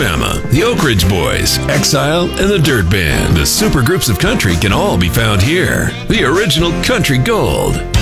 Alabama, the Oak Ridge Boys, Exile, and the Dirt Band. The super groups of country can all be found here. The original country gold.